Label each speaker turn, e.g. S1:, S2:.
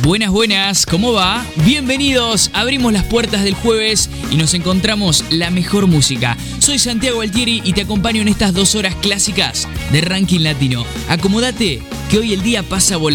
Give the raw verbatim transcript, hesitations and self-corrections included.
S1: Buenas, buenas, ¿cómo va? Bienvenidos, abrimos las puertas del jueves y nos encontramos la mejor música. Soy Santiago Altieri y te acompaño en estas dos horas clásicas de Ranking Latino. Acomódate, que hoy el día pasa volando.